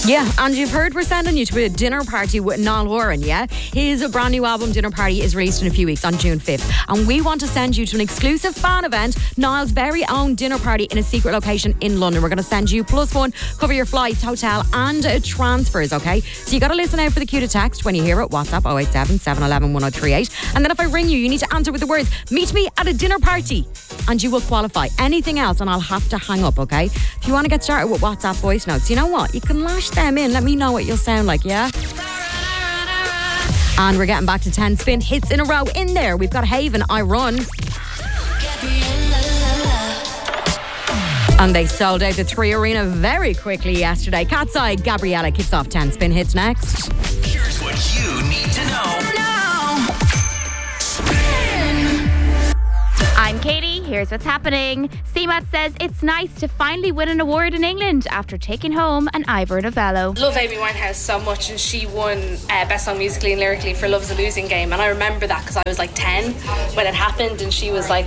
Yeah, and you've heard we're sending you to a dinner party with Niall Horan, yeah? His brand new album, Dinner Party, is released in a few weeks on June 5th. And we want to send you to an exclusive fan event, Niall's very own dinner party in a secret location in London. We're going to send you +1, cover your flights, hotel and transfers, okay? So you got to listen out for the cue to text when you hear it. WhatsApp 087 711 1038. And then if I ring you need to answer with the words, meet me at a dinner party. And you will qualify. Anything else and I'll have to hang up, okay? If you want to get started with WhatsApp voice notes, you know what? You can lash them in. Let me know what you'll sound like, yeah? And we're getting back to 10 spin hits in a row. In there, we've got Haven, I Run. And they sold out the 3 Arena very quickly yesterday. Cat's Eye, Gabriella kicks off 10 spin hits next. Here's what you need to know. I'm Katie, here's what's happening. CMAT says it's nice to finally win an award in England after taking home an Ivor Novello. Love Amy Winehouse so much, and she won Best Song Musically and Lyrically for Love's a Losing Game, and I remember that because I was like 10 when it happened, and she was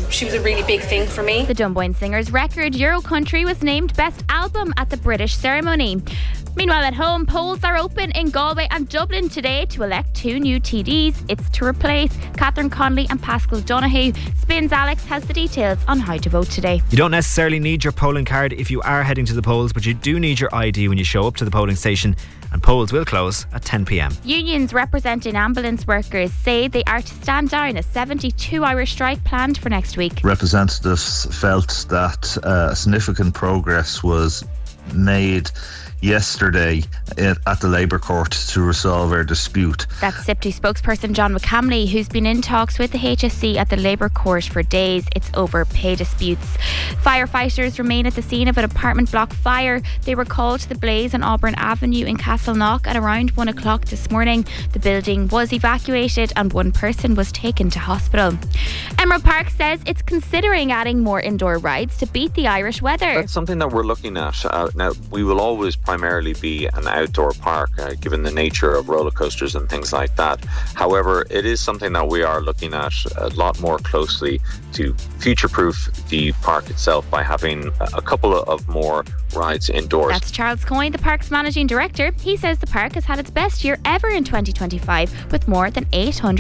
a really big thing for me. The Dunboyne singer's record Euro Country was named Best Album at the British ceremony. Meanwhile, at home, polls are open in Galway and Dublin today to elect 2 new TDs. It's to replace Catherine Connolly and Pascal Donoghue. Spins Alex has the details on how to vote today. You don't necessarily need your polling card if you are heading to the polls, but you do need your ID when you show up to the polling station, and polls will close at 10 p.m. Unions representing ambulance workers say they are to stand down a 72-hour strike planned for next week. Representatives felt that significant progress was made yesterday at the Labour Court to resolve our dispute. That's SIPTU spokesperson John McCamley, who's been in talks with the HSE at the Labour Court for days. It's over pay disputes. Firefighters remain at the scene of an apartment block fire. They were called to the blaze on Auburn Avenue in Castleknock at around 1 o'clock this morning. The building was evacuated and 1 person was taken to hospital. Emerald Park says it's considering adding more indoor rides to beat the Irish weather. That's something that we're looking at. Now, we will always primarily be an outdoor park, given the nature of roller coasters and things like that. However, it is something that we are looking at a lot more closely to future-proof the park itself by having a couple of more rides indoors. That's Charles Coyne, the park's managing director. He says the park has had its best year ever in 2025 with more than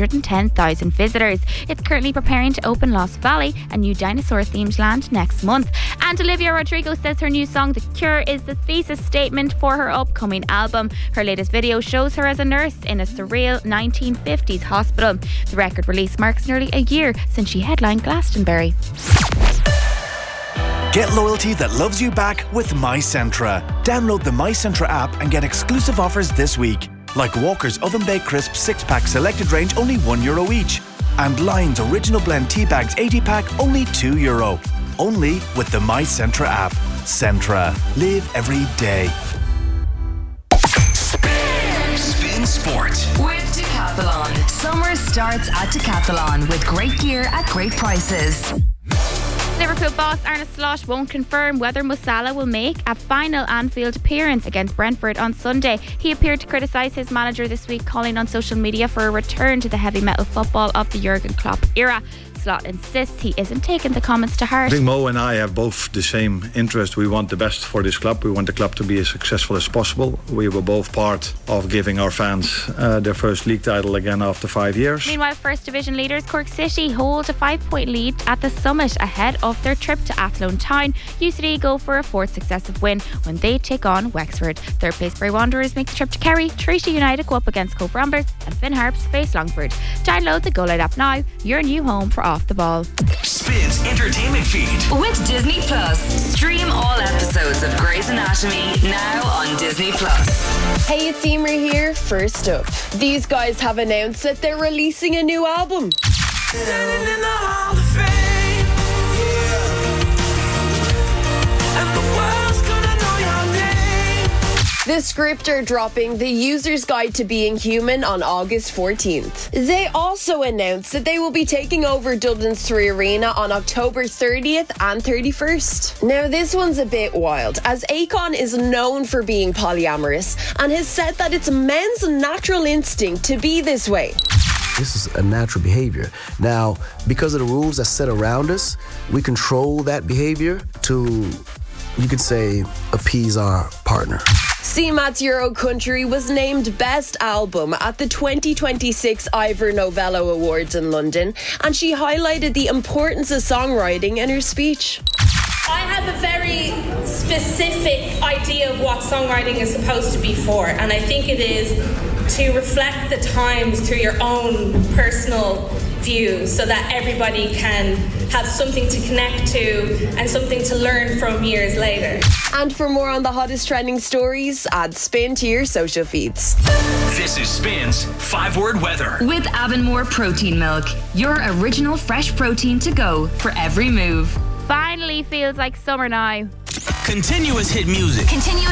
810,000 visitors. It's currently preparing to open Lost Valley, a new dinosaur-themed land, next month. And Olivia Rodrigo says her new song The Cure is the thesis statement for her upcoming album. Her latest video shows her as a nurse in a surreal 1950s hospital. The record release marks nearly a year since she headlined Glastonbury. Get loyalty that loves you back with MyCentra. Download the MyCentra app and get exclusive offers this week. Like Walker's Oven Baked Crisp 6-pack selected range, only €1 each. And Lion's Original Blend Tea Bags 80-pack, only €2. Only with the MyCentra app. Centra. Live every day. Spin Sport with Decathlon. Summer starts at Decathlon with great gear at great prices. Liverpool boss Arne Slot won't confirm whether Mo Salah will make a final Anfield appearance against Brentford on Sunday. He appeared to criticise his manager this week, calling on social media for a return to the heavy metal football of the Jurgen Klopp era. Slot insists he isn't taking the comments to heart. I think Mo and I have both the same interest. We want the best for this club. We want the club to be as successful as possible. We were both part of giving our fans their first league title again after 5 years. Meanwhile, First Division leaders Cork City hold a 5-point lead at the Summit ahead of their trip to Athlone Town. UCD go for a 4th successive win when they take on Wexford. Third place Bray Wanderers make the trip to Kerry. Treaty United go up against Cove Ramblers, and Finn Harps face Longford. Download the Go Light app now, your new home for Off the Ball. Spins entertainment feed with Disney Plus. Stream all episodes of Grey's Anatomy now on Disney Plus. Hey, it's Emer here. First up, these guys have announced that they're releasing a new album. Standing in the Hall of Fame, and the world's gonna know your name. The Script are dropping The User's Guide to Being Human on August 14th. They also announced that they will be taking over Dublin's 3 Arena on October 30th and 31st. Now, this one's a bit wild, as Akon is known for being polyamorous and has said that it's men's natural instinct to be this way. This is a natural behavior. Now, because of the rules that set around us, we control that behavior to, you could say, appease our partner. CMAT's Euro Country was named Best Album at the 2026 Ivor Novello Awards in London, and she highlighted the importance of songwriting in her speech. I have a very specific idea of what songwriting is supposed to be for, and I think it is to reflect the times through your own personal view so that everybody can have something to connect to and something to learn from years later. And for more on the hottest trending stories, add Spin to your social feeds. This is Spin's 5-word weather. With Avonmore Protein Milk, your original fresh protein to go for every move. Finally feels like summer now. Continuous hit music.